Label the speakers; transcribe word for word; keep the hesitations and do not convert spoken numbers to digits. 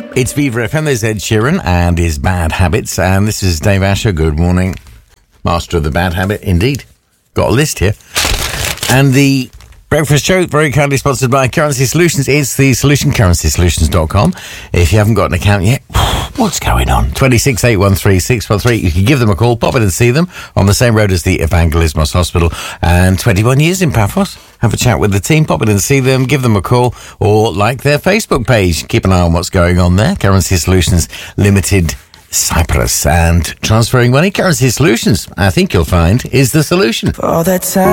Speaker 1: It's Viva F M, there's Ed Sheeran and his Bad Habits, and this is Dave Asher. Good morning. Master of the Bad Habit, indeed. Got a list here. And the Breakfast Show, very kindly sponsored by Currency Solutions. It's the solution, currency solutions dot com. If you haven't got an account yet, what's going on? two six eight one three six one three. You can give them a call, pop in and see them on the same road as the Evangelismos Hospital. And twenty-one years in Paphos. Have a chat with the team, pop in and see them, give them a call, or like their Facebook page. Keep an eye on what's going on there. Currency Solutions Limited, Cyprus. And transferring money, Currency Solutions, I think you'll find, is the solution.
Speaker 2: For the time